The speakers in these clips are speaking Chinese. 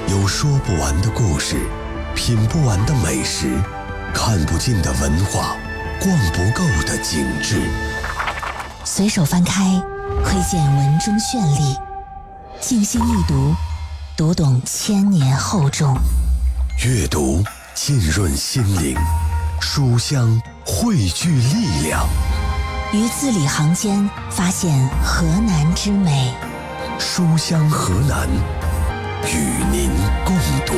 有说不完的故事，品不完的美食，看不尽的文化，逛不够的景致。 随手翻开，窥见文中绚丽；静心一读，读懂千年厚重。 阅读浸润心灵，书香汇聚力量。 于字里行间发现河南之美。 书香河南，与您共读。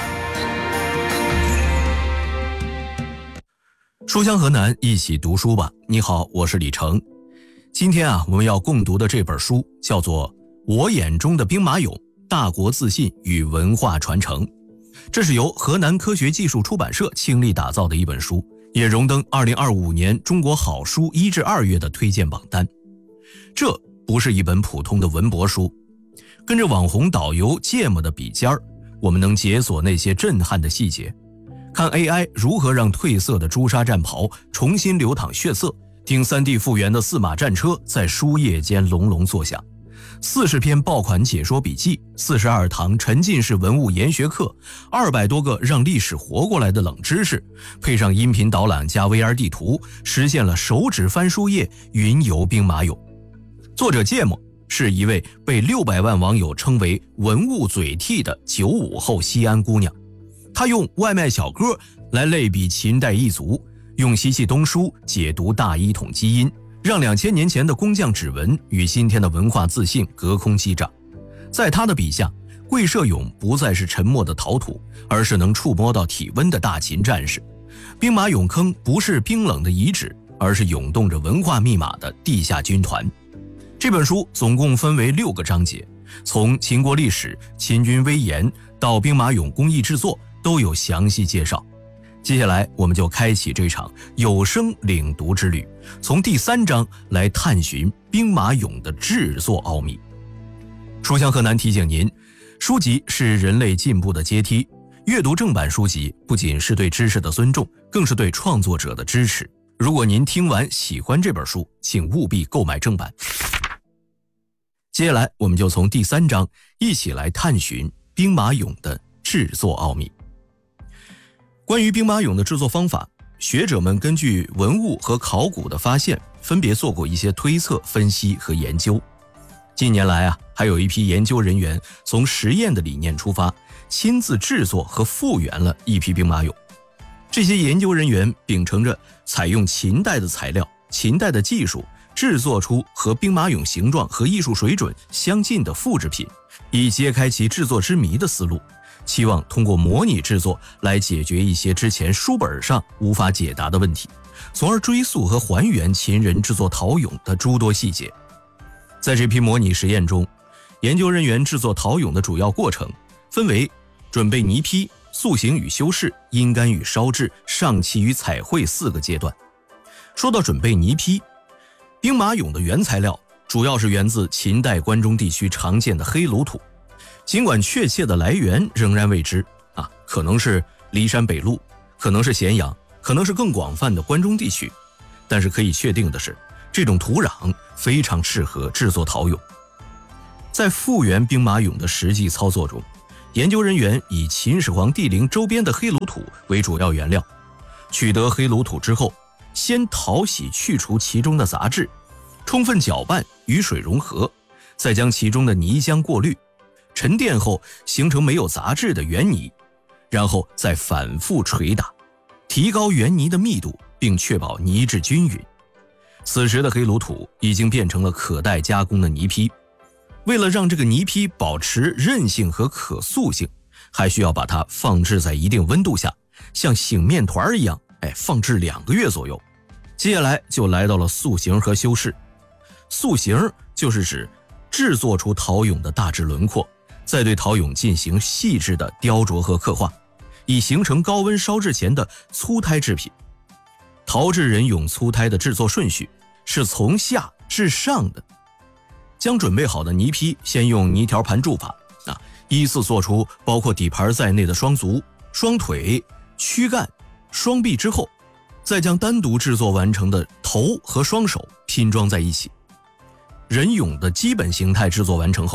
书香河南，一起读书吧。你好，我是李成。今天我们要共读的这本书叫做《我眼中的兵马俑：大国自信与文化传承》，这是由河南科学技术出版社倾力打造的一本书，也荣登2025年中国好书1至2月的推荐榜单。这不是一本普通的文博书，跟着网红导游芥末的笔尖儿，我们能解锁那些震撼的细节，看 AI 如何让褪色的朱砂战袍重新流淌血色，听 3D 复原的4马战车在书页间隆隆作响，40篇爆款解说笔记，42堂沉浸式文物研学课，200多个让历史活过来的冷知识，配上音频导览加 VR 地图，实现了手指翻书页，云游兵马俑。作者芥末是一位被600万网友称为文物嘴替的95后西安姑娘，她用外卖小哥来类比秦代一族，用西气东输解读大一统基因，让2000年前的工匠指纹与今天的文化自信隔空击掌。在他的笔下，贵社俑不再是沉默的陶土，而是能触摸到体温的大秦战士。兵马俑坑不是冰冷的遗址，而是涌动着文化密码的地下军团。这本书总共分为6个章节，从秦国历史、秦军威严到兵马俑工艺制作都有详细介绍。接下来我们就开启这场有声领读之旅，从第3章来探寻兵马俑的制作奥秘。书香河南提醒您，书籍是人类进步的阶梯，阅读正版书籍不仅是对知识的尊重，更是对创作者的支持。如果您听完喜欢这本书，请务必购买正版。接下来我们就从第3章一起来探寻兵马俑的制作奥秘。关于兵马俑的制作方法，学者们根据文物和考古的发现，分别做过一些推测、分析和研究。近年来还有一批研究人员从实验的理念出发，亲自制作和复原了一批兵马俑。这些研究人员秉承着采用秦代的材料、秦代的技术，制作出和兵马俑形状和艺术水准相近的复制品，以揭开其制作之谜的思路，期望通过模拟制作来解决一些之前书本上无法解答的问题，从而追溯和还原秦人制作陶俑的诸多细节。在这批模拟实验中，研究人员制作陶俑的主要过程分为准备泥坯、塑形与修饰、阴干与烧制、上漆与彩绘4个阶段。说到准备泥坯，兵马俑的原材料主要是源自秦代关中地区常见的黑鲁土，尽管确切的来源仍然未知可能是骊山北麓，可能是咸阳，可能是更广泛的关中地区，但是可以确定的是，这种土壤非常适合制作陶俑。在复原兵马俑的实际操作中，研究人员以秦始皇帝陵周边的黑鲁土为主要原料，取得黑鲁土之后，先淘洗去除其中的杂质，充分搅拌与水融合，再将其中的泥浆过滤，沉淀后形成没有杂质的原泥，然后再反复捶打，提高原泥的密度，并确保泥质均匀。此时的黑鲁土已经变成了可待加工的泥坯。为了让这个泥坯保持韧性和可塑性，还需要把它放置在一定温度下，像醒面团一样放置2个月左右。接下来就来到了塑形和修饰。塑形就是指制作出陶俑的大致轮廓，再对陶俑进行细致的雕琢和刻画，以形成高温烧制前的粗胎制品。陶制人俑粗胎的制作顺序是从下至上的，将准备好的泥坯先用泥条盘铸法依次做出包括底盘在内的双足、双腿、躯干、双臂之后，再将单独制作完成的头和双手拼装在一起。人俑的基本形态制作完成后，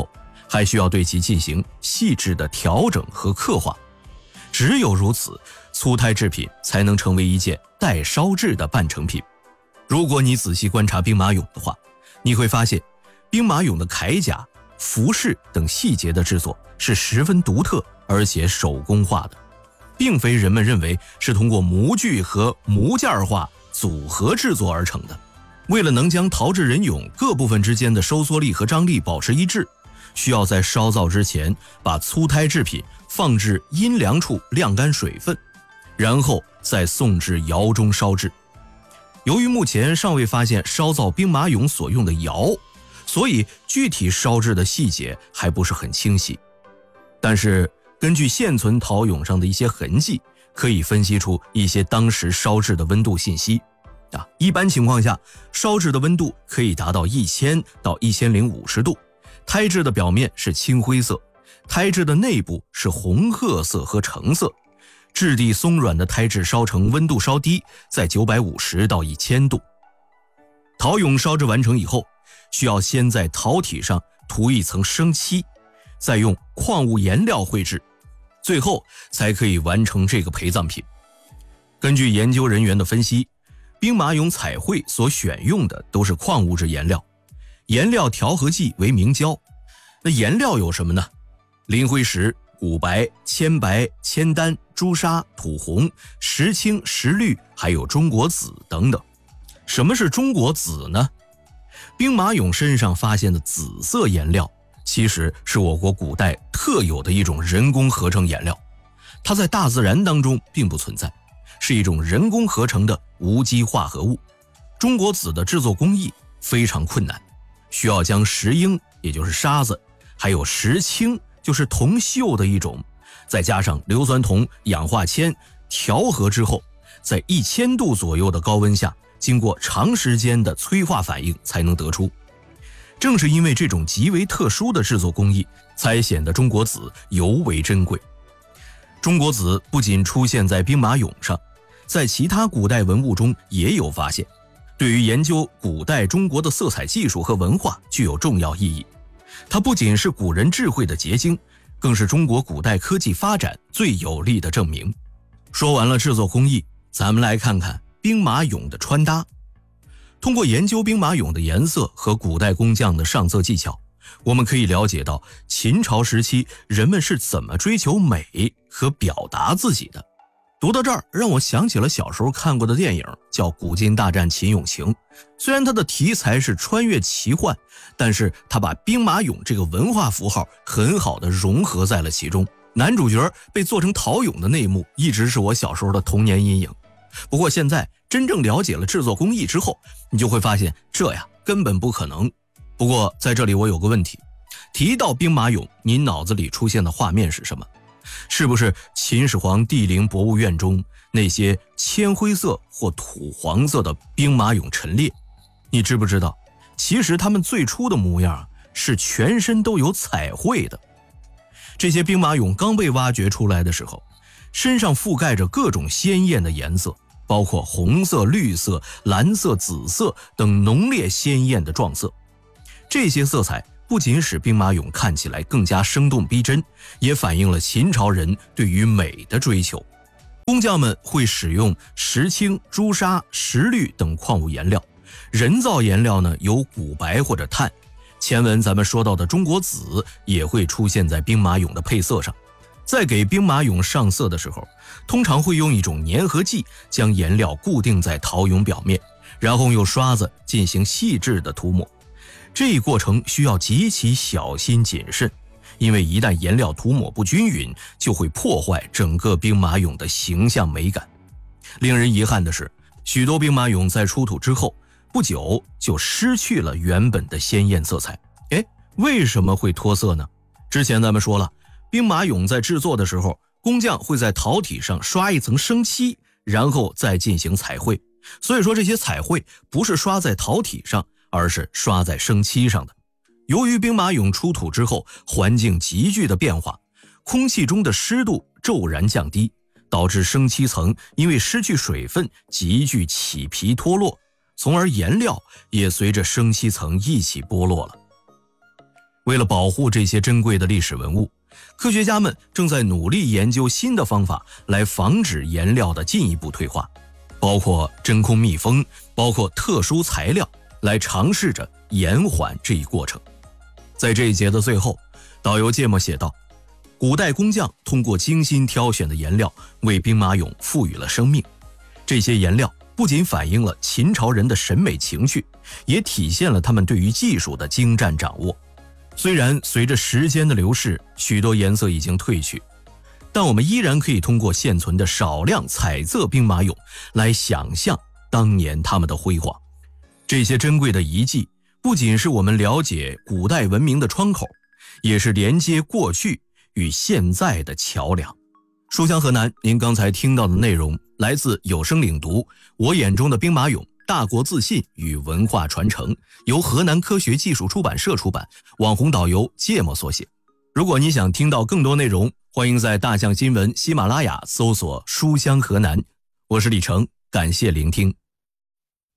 还需要对其进行细致的调整和刻画。只有如此，粗胎制品才能成为一件待烧制的半成品。如果你仔细观察兵马俑的话，你会发现兵马俑的铠甲、服饰等细节的制作是十分独特而且手工化的，并非人们认为是通过模具和模件化组合制作而成的。为了能将陶制人俑各部分之间的收缩力和张力保持一致，需要在烧造之前把粗胎制品放置阴凉处晾干水分，然后再送至窑中烧制。由于目前尚未发现烧造兵马俑所用的窑，所以具体烧制的细节还不是很清晰。但是根据现存陶俑上的一些痕迹，可以分析出一些当时烧制的温度信息。一般情况下，烧制的温度可以达到1000到1050度，胎质的表面是青灰色，胎质的内部是红褐色和橙色，质地松软的胎质烧成温度稍低，在950到1000度。陶俑烧制完成以后，需要先在陶体上涂一层生漆，再用矿物颜料绘制，最后才可以完成这个陪葬品。根据研究人员的分析，兵马俑彩绘所选用的都是矿物质颜料，颜料调和剂为明胶。那颜料有什么呢？磷灰石、古白、铅白、铅丹、朱砂、土红、石青、石绿，还有中国紫等等。什么是中国紫呢？兵马俑身上发现的紫色颜料，其实是我国古代特有的一种人工合成颜料，它在大自然当中并不存在，是一种人工合成的无机化合物。中国紫的制作工艺非常困难，需要将石英，也就是沙子，还有石青，就是铜锈的一种，再加上硫酸铜、氧化铅调和之后，在1000度左右的高温下，经过长时间的催化反应才能得出。正是因为这种极为特殊的制作工艺，才显得中国紫尤为珍贵。中国紫不仅出现在兵马俑上，在其他古代文物中也有发现，对于研究古代中国的色彩技术和文化具有重要意义。它不仅是古人智慧的结晶，更是中国古代科技发展最有力的证明。说完了制作工艺，咱们来看看兵马俑的穿搭。通过研究兵马俑的颜色和古代工匠的上色技巧，我们可以了解到秦朝时期人们是怎么追求美和表达自己的。读到这儿，让我想起了小时候看过的电影，叫《古今大战秦俑情》。虽然它的题材是穿越奇幻，但是它把兵马俑这个文化符号很好的融合在了其中。男主角被做成陶俑的那一幕，一直是我小时候的童年阴影。不过现在真正了解了制作工艺之后，你就会发现这呀根本不可能。不过在这里我有个问题，提到兵马俑，您脑子里出现的画面是什么？是不是秦始皇帝陵博物院中那些铅灰色或土黄色的兵马俑陈列？你知不知道，其实他们最初的模样是全身都有彩绘的。这些兵马俑刚被挖掘出来的时候，身上覆盖着各种鲜艳的颜色，包括红色、绿色、蓝色、紫色等浓烈鲜艳的撞色。这些色彩不仅使兵马俑看起来更加生动逼真，也反映了秦朝人对于美的追求。工匠们会使用石青、朱砂、石绿等矿物颜料，人造颜料呢有古白或者碳。前文咱们说到的中国紫也会出现在兵马俑的配色上。在给兵马俑上色的时候，通常会用一种粘合剂将颜料固定在陶俑表面，然后用刷子进行细致的涂抹。这一过程需要极其小心谨慎，因为一旦颜料涂抹不均匀，就会破坏整个兵马俑的形象美感。令人遗憾的是，许多兵马俑在出土之后不久就失去了原本的鲜艳色彩。为什么会脱色呢？之前咱们说了，兵马俑在制作的时候，工匠会在陶体上刷一层生漆，然后再进行彩绘。所以说这些彩绘不是刷在陶体上，而是刷在生漆上的。由于兵马俑出土之后环境急剧的变化，空气中的湿度骤然降低，导致生漆层因为失去水分急剧起皮脱落，从而颜料也随着生漆层一起剥落了。 为了保护这些珍贵的历史文物，科学家们正在努力研究新的方法来防止颜料的进一步退化，包括真空密封，包括特殊材料，来尝试着延缓这一过程。在这一节的最后，导游芥末写道，古代工匠通过精心挑选的颜料为兵马俑赋予了生命，这些颜料不仅反映了秦朝人的审美情绪，也体现了他们对于技术的精湛掌握。虽然随着时间的流逝，许多颜色已经褪去，但我们依然可以通过现存的少量彩色兵马俑来想象当年他们的辉煌。这些珍贵的遗迹不仅是我们了解古代文明的窗口，也是连接过去与现在的桥梁。书香河南，您刚才听到的内容来自有声领读《我眼中的兵马俑：大国自信与文化传承》，由河南科学技术出版社出版，网红导游芥末所写。如果你想听到更多内容，欢迎在大象新闻、喜马拉雅搜索书香河南。我是李成，感谢聆听。